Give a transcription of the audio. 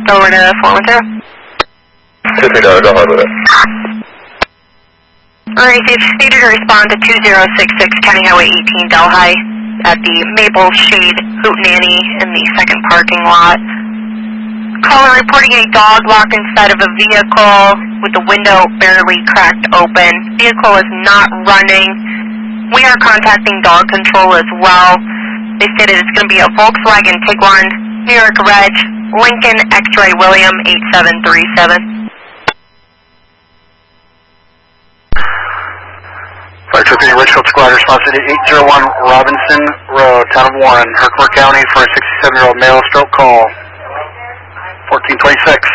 Over to 410. 230, go ahead with it. Alright, so you just needed to respond to 2066 County Highway 18 Delhi at the Maple Shade Hootenanny in the second parking lot. Caller reporting a dog locked inside of a vehicle with the window barely cracked open. Vehicle is not running. We are contacting dog control as well. They stated it's going to be a Volkswagen Tiguan, New York Reg, Lincoln X-Ray William 8737. Fire Truck Richfield Squad responsive to 801 Robinson Road, Town of Warren, Harcourt County for a 67-year-old male stroke call. 1426.